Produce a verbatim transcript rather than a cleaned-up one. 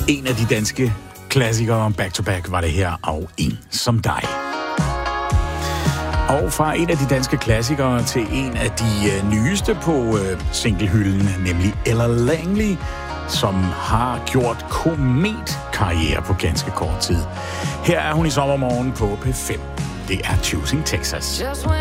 En af de danske klassikere back-to-back var det her, og En som dig. Og fra en af de danske klassikere til en af de øh, nyeste på øh, singlehylden, nemlig Ella Langley, som har gjort kometkarriere på ganske kort tid. Her er hun i sommermorgen på P fem. Det er Choosing Texas. Just when